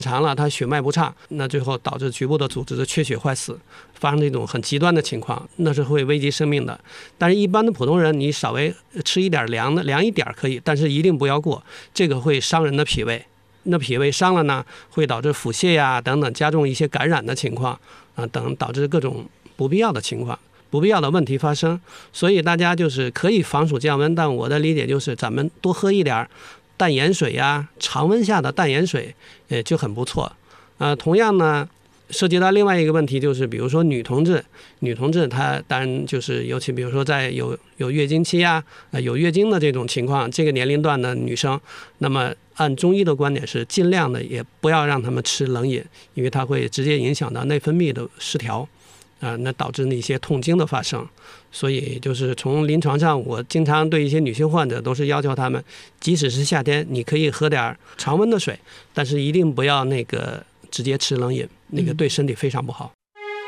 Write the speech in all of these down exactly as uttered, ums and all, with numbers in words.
长了它血脉不畅，那最后导致局部的组织的缺血坏死，发生这种很极端的情况，那是会危及生命的。但是一般的普通人，你稍微吃一点凉的，凉一点可以，但是一定不要过，这个会伤人的脾胃。那脾胃伤了呢，会导致腹泻呀等等，加重一些感染的情况啊等，导致各种不必要的情况。不必要的问题发生，所以大家就是可以防暑降温，但我的理解就是咱们多喝一点淡盐水呀，常温下的淡盐水，呃，就很不错。呃，同样呢，涉及到另外一个问题，就是比如说女同志，女同志她当然就是尤其比如说在有有月经期啊，呃，有月经的这种情况，这个年龄段的女生，那么按中医的观点是尽量的也不要让她们吃冷饮，因为它会直接影响到内分泌的失调。啊、呃，那导致一些痛经的发生，所以就是从临床上，我经常对一些女性患者都是要求她们，即使是夏天，你可以喝点常温的水，但是一定不要那个直接吃冷饮，那个对身体非常不好。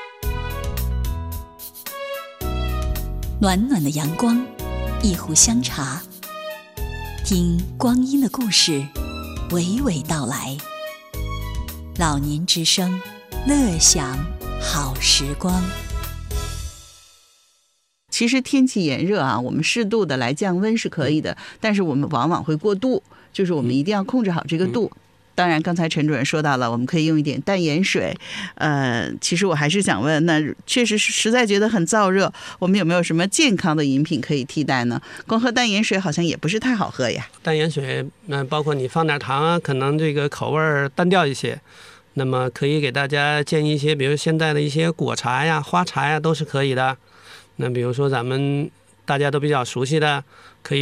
暖暖的阳光，一壶香茶，听光阴的故事，娓娓道来。老年之声，乐享好时光。 其实天气炎热啊，我们适度的来降温是可以的，但是我们往往会过度，就是我们一定要控制好这个度。嗯、当然，刚才陈主任说到了，我们可以用一点淡盐水。呃，其实我还是想问，那确实是实在觉得很燥热，我们有没有什么健康的饮品可以替代呢？光喝淡盐水好像也不是太好喝呀。 淡盐水，那、呃、包括你放点糖啊，可能这个口味单调一些。那么可以给大家建议一些，比如现在的一些果茶呀、花茶呀，都是可以的。那比如说咱们大家都比较熟悉的，可以